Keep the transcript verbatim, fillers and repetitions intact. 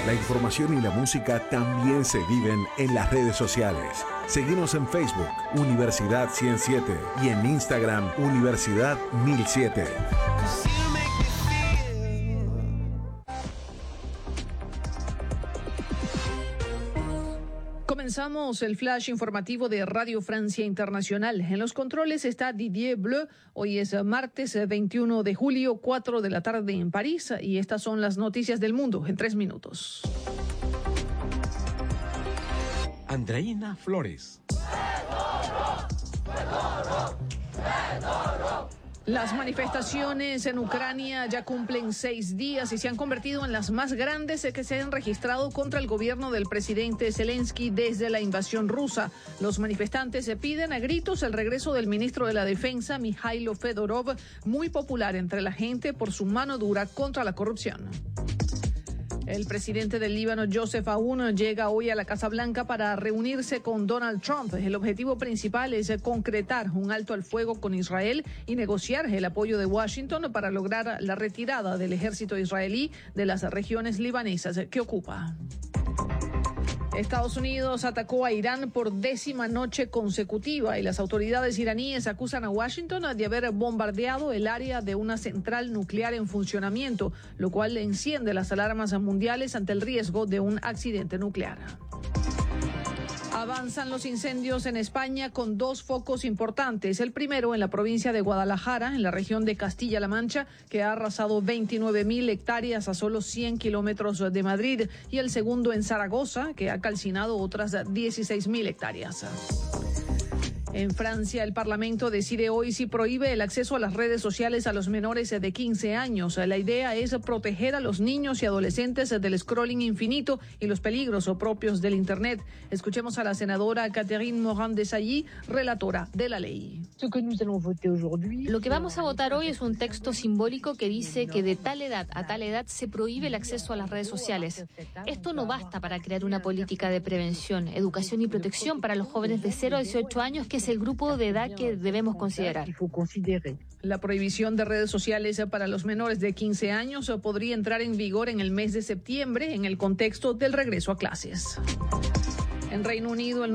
La información y la música también se viven en las redes sociales. Seguimos en Facebook, Universidad ciento siete, y en Instagram, Universidad mil siete. Comenzamos el flash informativo de Radio Francia Internacional. En los controles está Didier Bleu. Hoy es martes veintiuno de julio, cuatro de la tarde en París, y estas son las noticias del mundo en tres minutos. Andreina Flores. Las manifestaciones en Ucrania ya cumplen seis días y se han convertido en las más grandes que se han registrado contra el gobierno del presidente Zelensky desde la invasión rusa. Los manifestantes se piden a gritos el regreso del ministro de la Defensa, Mikhailo Fedorov, muy popular entre la gente por su mano dura contra la corrupción. El presidente del Líbano, Joseph Aoun, llega hoy a la Casa Blanca para reunirse con Donald Trump. El objetivo principal es concretar un alto al fuego con Israel y negociar el apoyo de Washington para lograr la retirada del ejército israelí de las regiones libanesas que ocupa. Estados Unidos atacó a Irán por décima noche consecutiva y las autoridades iraníes acusan a Washington de haber bombardeado el área de una central nuclear en funcionamiento, lo cual enciende las alarmas mundiales ante el riesgo de un accidente nuclear. Avanzan los incendios en España con dos focos importantes. El primero en la provincia de Guadalajara, en la región de Castilla-La Mancha, que ha arrasado veintinueve mil hectáreas a solo cien kilómetros de Madrid. Y el segundo en Zaragoza, que ha calcinado otras dieciséis mil hectáreas. En Francia, el Parlamento decide hoy si prohíbe el acceso a las redes sociales a los menores de quince años. La idea es proteger a los niños y adolescentes del scrolling infinito y los peligros propios del Internet. Escuchemos a la senadora Catherine Morin-Desailly, relatora de la ley. Lo que vamos a votar hoy es un texto simbólico que dice que de tal edad a tal edad se prohíbe el acceso a las redes sociales. Esto no basta para crear una política de prevención, educación y protección para los jóvenes de cero a dieciocho años, que es el grupo de edad que debemos considerar. La prohibición de redes sociales para los menores de quince años podría entrar en vigor en el mes de septiembre en el contexto del regreso a clases. En Reino Unido, el